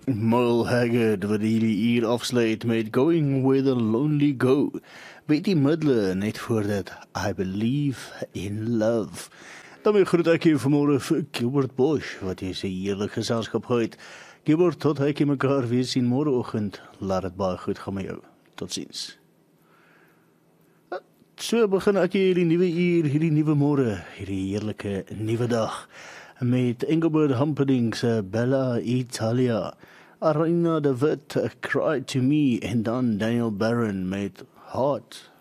Merle Haggard wat hierdie uur afsluit met Going Where the Lonely Go. Betty Midler net voor dit I Believe in Love. Daarmee groet ek jou vanmôre vir Gilbert Bosch, wat jy sy heerlik geselskap gehad. Gilbert, tot ek jy mekaar weer sien môreoggend, laat dit baie goed gaan met jou. Totsiens. So begin ek hierdie nuwe uur, hierdie nuwe môre, hierdie heerlike nuwe dag, met Engelbert Humperdinck se Bella Italia, Arina de Wit, Cry to Me, en dan Daniel Barron met Heart